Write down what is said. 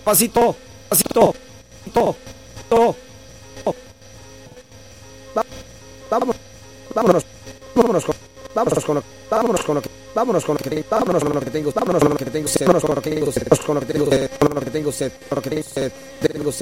pasito, pasito, to, to, to. Vámonos, vámonos, vámonos con, vámonos con lo, vámonos con lo que, vámonos con lo que, vámonos con lo que tengo, vámonos con lo que tengo, vámonos con lo que tengo, vámonos con lo que tengo, con lo que tengo, con lo que tengo, tengo